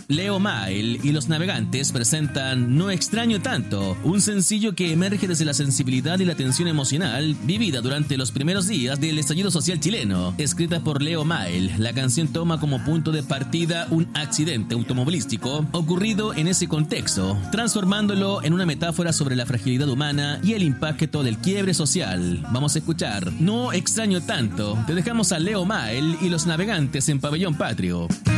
Leo Mael y Los Navegantes presentan No extraño tanto, un sencillo que emerge desde la sensibilidad y la tensión emocional vivida durante los primeros días del estallido social chileno. Escrita por Leo Mael, la canción toma como punto de partida un accidente automovilístico ocurrido en ese contexto, transformándolo en una metáfora sobre la fragilidad humana y el impacto del quiebre social. Vamos a escuchar No extraño tanto. Te dejamos a Leo Mael y Los Navegantes en Pabellón Patrio.